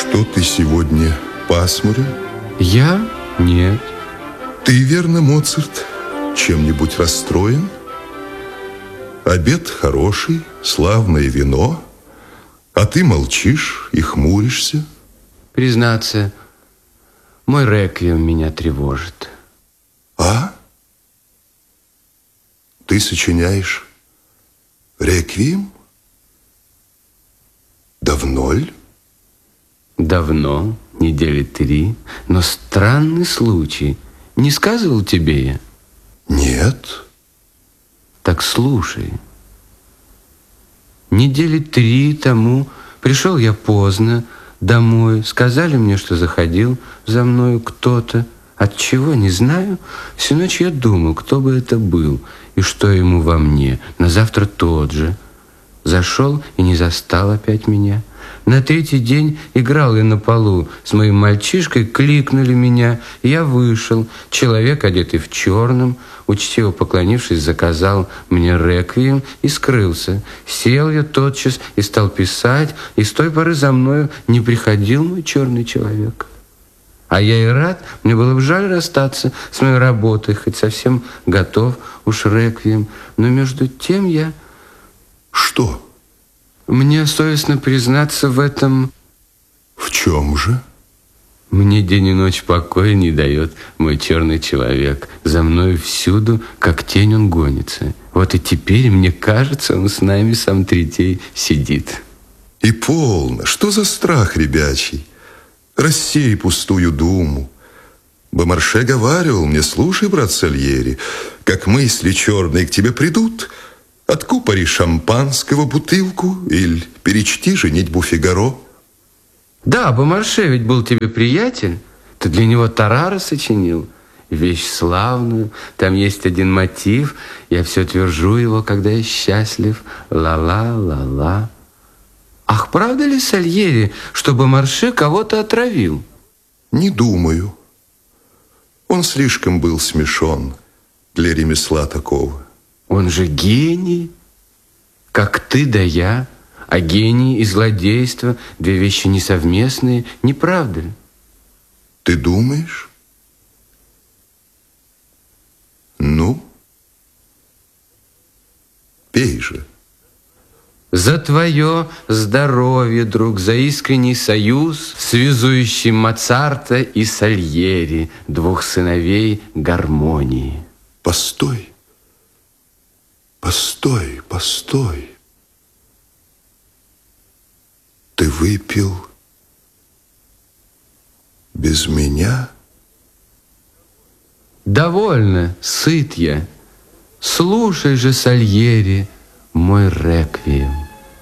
Что ты сегодня пасмурен? Я? Нет. Ты, верно, Моцарт, чем-нибудь расстроен? Обед хороший, славное вино, а ты молчишь и хмуришься. Признаться, мой реквием меня тревожит. А? Ты сочиняешь реквием? Давно ли? Давно, недели 3, но странный случай. Не сказывал тебе я? Нет. Так слушай. Недели 3 тому пришел я поздно домой. Сказали мне, что заходил за мною кто-то. От чего, не знаю. Всю ночь я думал, кто бы это был и что ему во мне. На завтра тот же. Зашел и не застал опять меня. На 3-й день играл я на полу с моим мальчишкой, кликнули меня. Я вышел. Человек, одетый в черном, учтиво поклонившись, заказал мне реквием и скрылся. Сел я тотчас и стал писать, и с той поры за мною не приходил мой черный человек. А я и рад, мне было бы жаль расстаться с моей работой, хоть совсем готов уж реквием. Но между тем я... Что? Мне совестно признаться в этом. В чем же? Мне день и ночь покоя не дает мой черный человек. За мною всюду, как тень, он гонится. Вот и теперь, мне кажется, он с нами сам третей сидит. И полно. Что за страх ребячий? Рассей пустую думу. Бомарше говаривал мне: слушай, брат Сальери, как мысли черные к тебе придут, откупори шампанского бутылку или перечти «Женитьбу Фигаро». Да, Бомарше ведь был тебе приятель. Ты для него Тарара сочинил. Вещь славную. Там есть один мотив. Я все твержу его, когда я счастлив. Ла-ла, ла-ла. Ах, правда ли, Сальери, что Бомарше кого-то отравил? Не думаю. Он слишком был смешон для ремесла такого. Он же гений, как ты да я. А гений и злодейство – 2 вещи несовместные, не правда ли? Ты думаешь? Ну, пей же. За твое здоровье, друг, за искренний союз, связующий Моцарта и Сальери, 2 сыновей гармонии. Постой, постой, постой. Ты выпил без меня? Довольно, сыт я. Слушай же, Сальери, мой реквием.